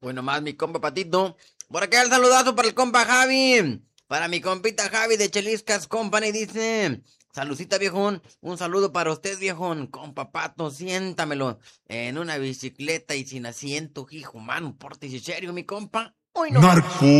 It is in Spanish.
Pues nomás mi compa Patito. Por acá el saludazo para el compa Javi. Para mi compita Javi de Cheliscas Company dice... Salucita, viejón. Un saludo para usted, viejón. Compa Pato, siéntamelo en una bicicleta y sin asiento, hijo, mano, pórtese serio, mi compa. Hoy no más. Narco